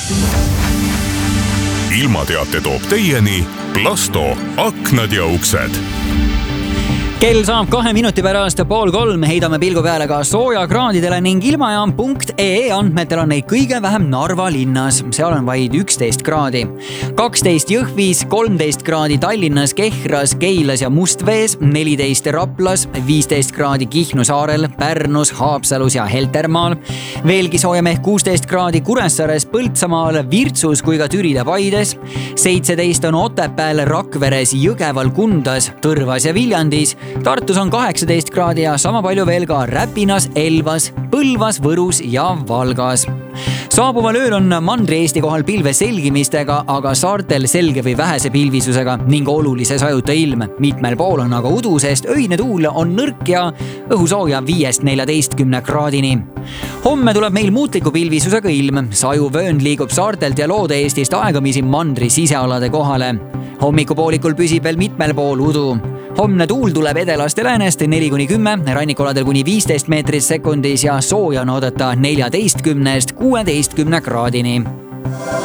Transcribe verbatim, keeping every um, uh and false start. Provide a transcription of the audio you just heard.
ilmateate toob teieni Plasto aknad ja uksed. Kell saab kahe minuti pärast pool kolm, heidame pilgu peale ka soojakraadidele ning ilmajaam punkt ee andmetel on neid kõige vähem Narva linnas. Seal on vaid üksteist kraadi. kaksteist Jõhvis, kolmteist kraadi Tallinnas, Kehras, Keilas ja Mustvees, neliteist Raplas, viisteist kraadi Kihnu saarel, Pärnus, Haapsalus ja Heltermaal. Veelgi soojem ehk kuusteist kraadi Kuressaares, Põltsamaal, Virtsus kui ka Türil ja Paides. seitseteist on Otepääl, Rakveres, Jõgeval, Kundas, Tõrvas ja Viljandis. Tartus on kaheksateist kraadi ja sama palju veel ka Räpinas, Elvas, Põlvas, Võrus ja Valgas. Saabuval ööl on Mandri-Eesti kohal pilve selgimistega, aga saartel selge või vähese pilvisusega ning olulise sajuta ilm. Mitmel pool on aga udu, sest öine tuul on nõrk ja õhusooja viiest neljateistkümne kraadini. Homme tuleb meil muutliku pilvisusega ilm. Saju vöönd liigub saartelt ja Loode-Eestist aegamisi mandri sisealade kohale. Hommikupoolikul püsib veel mitmel pool udu. Homne tuul tuleb edelast ja läänest neli kuni kümme, rannikuladel kuni viisteist meetrit sekundis ja sooja on oodata neljateistkümnest kuueteistkümne kraadini.